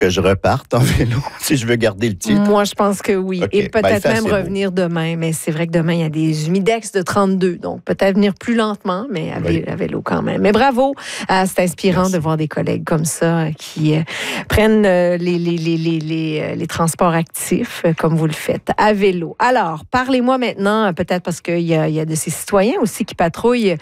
que je reparte en vélo, si je veux garder le titre? Moi, je pense que oui. Okay. Et peut-être même revenir demain. Mais c'est vrai que demain, il y a des humidex de 32. Donc, peut-être venir plus lentement, mais à vélo quand même. Mais bravo. C'est inspirant de voir des collègues comme ça qui prennent les transports actifs comme vous le faites, à vélo. Alors, parlez-moi maintenant, peut-être parce qu'il y a de ces citoyens aussi qui patrouillent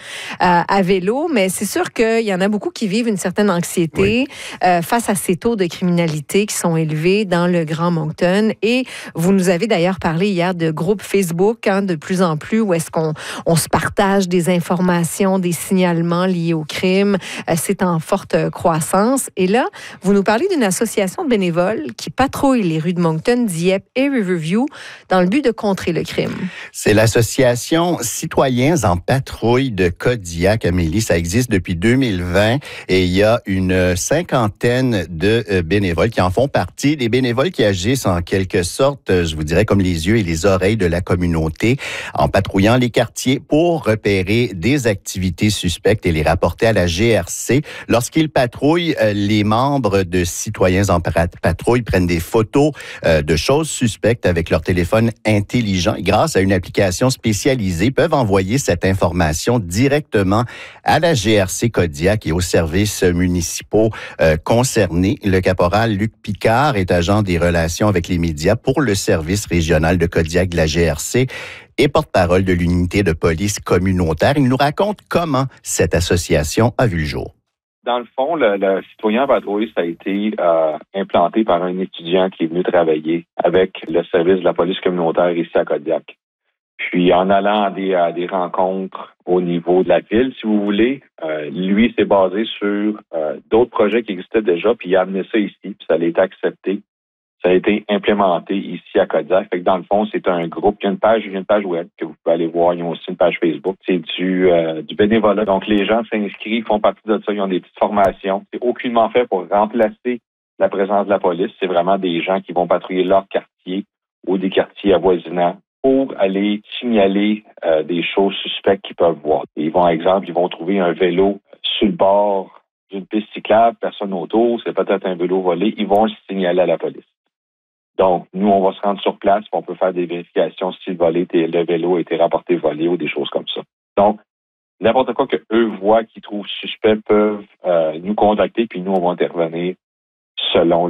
à vélo, mais c'est sûr qu'il y en a beaucoup qui vivent une certaine anxiété face à ces taux de criminalité qui sont élevés dans le Grand Moncton. Et vous nous avez d'ailleurs parlé hier de groupes Facebook, de plus en plus, où est-ce qu'on se partage des informations, des signalements liés au crime. C'est en forte croissance. Et là, vous nous parlez d'une association de bénévoles qui patrouille les rues de Moncton, Dieppe et Riverview dans le but de contrer le crime. C'est l'association Citoyens en patrouille de Kodiak, Amélie. Ça existe depuis 2020 et il y a une cinquantaine de bénévoles qui en font partie, des bénévoles qui agissent en quelque sorte, je vous dirais, comme les yeux et les oreilles de la communauté, en patrouillant les quartiers pour repérer des activités suspectes et les rapporter à la GRC. Lorsqu'ils patrouillent, les membres de Citoyens en patrouille prennent des photos de choses suspectes avec leur téléphone intelligent et grâce à une application spécialisée, peuvent envoyer cette information directement à la GRC Kodiak et aux services municipaux concernés. Le caporal Luc Picard est agent des relations avec les médias pour le service régional de Kodiak de la GRC et porte-parole de l'unité de police communautaire. Il nous raconte comment cette association a vu le jour. Dans le fond, le citoyen en patrouille, ça a été implanté par un étudiant qui est venu travailler avec le service de la police communautaire ici à Kodiak. Puis, en allant à des rencontres au niveau de la ville, si vous voulez, lui s'est basé sur d'autres projets qui existaient déjà, puis il a amené ça ici, puis ça a été accepté. Ça a été implémenté ici à Kodiak. Fait que dans le fond, c'est un groupe. Il y a une page web que vous pouvez aller voir. Ils ont aussi une page Facebook. C'est du bénévolat. Donc, les gens s'inscrivent, font partie de ça. Ils ont des petites formations. C'est aucunement fait pour remplacer la présence de la police. C'est vraiment des gens qui vont patrouiller leur quartier ou des quartiers avoisinants pour aller signaler des choses suspectes qu'ils peuvent voir. Ils vont trouver un vélo sur le bord d'une piste cyclable, personne autour, c'est peut-être un vélo volé, ils vont le signaler à la police. Donc, nous, on va se rendre sur place, on peut faire des vérifications si le vélo a été rapporté volé ou des choses comme ça. Donc, n'importe quoi qu'eux voient, qu'ils trouvent suspect, peuvent nous contacter, puis nous, on va intervenir selon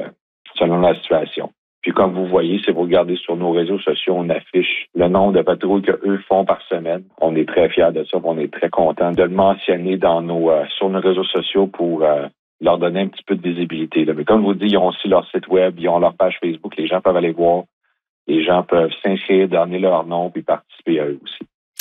la situation. Puis comme vous voyez, si vous regardez sur nos réseaux sociaux, on affiche le nombre de patrouilles qu'eux font par semaine. On est très fiers de ça, on est très contents de le mentionner sur nos réseaux sociaux pour leur donner un petit peu de visibilité. Là. Mais comme je vous dis, ils ont aussi leur site web, ils ont leur page Facebook, les gens peuvent aller voir, les gens peuvent s'inscrire, donner leur nom puis participer à eux aussi.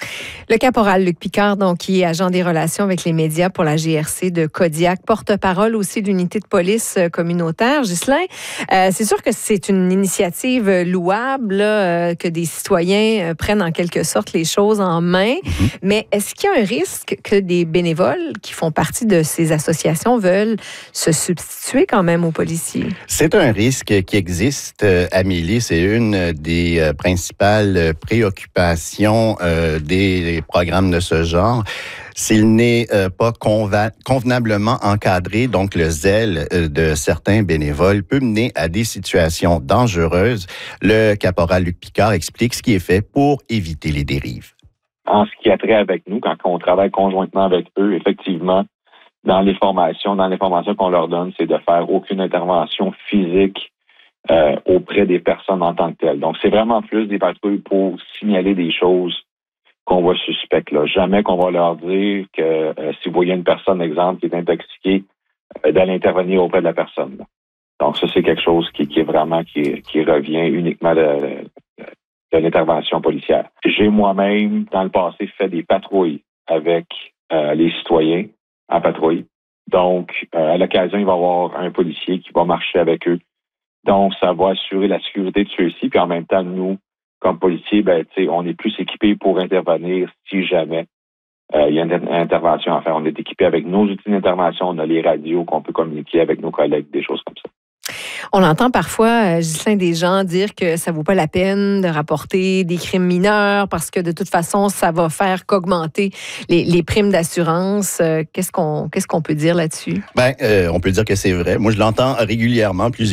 Le caporal Luc Picard, donc, qui est agent des relations avec les médias pour la GRC de Kodiak, porte-parole aussi de l'unité de police communautaire. Ghislain, c'est sûr que c'est une initiative louable là, que des citoyens prennent en quelque sorte les choses en main, mais est-ce qu'il y a un risque que des bénévoles qui font partie de ces associations veulent se substituer quand même aux policiers? C'est un risque qui existe, Amélie. C'est une des principales préoccupations des programmes de ce genre. S'il n'est pas convenablement encadré, donc le zèle de certains bénévoles peut mener à des situations dangereuses. Le caporal Luc Picard explique ce qui est fait pour éviter les dérives. En ce qui a trait avec nous, quand on travaille conjointement avec eux, effectivement, dans l'information qu'on leur donne, c'est de faire aucune intervention physique auprès des personnes en tant que telles. Donc, c'est vraiment plus des patrouilles pour signaler des choses qu'on voit suspectes. Là. Jamais qu'on va leur dire que si vous voyez une personne, exemple, qui est intoxiquée, d'aller intervenir auprès de la personne. Là. Donc, ça, c'est quelque chose qui revient uniquement de l'intervention policière. J'ai moi-même, dans le passé, fait des patrouilles avec les citoyens en patrouille. Donc, à l'occasion, il va y avoir un policier qui va marcher avec eux. Donc, ça va assurer la sécurité de ceux-ci. Puis en même temps, nous, comme policiers, on est plus équipés pour intervenir si jamais il y a une intervention à faire. On est équipés avec nos outils d'intervention, on a les radios qu'on peut communiquer avec nos collègues, des choses comme ça. On entend parfois, Ghislain, des gens dire que ça vaut pas la peine de rapporter des crimes mineurs parce que de toute façon, ça va faire qu'augmenter les primes d'assurance. Qu'est-ce qu'on peut dire là-dessus? On peut dire que c'est vrai. Moi, je l'entends régulièrement.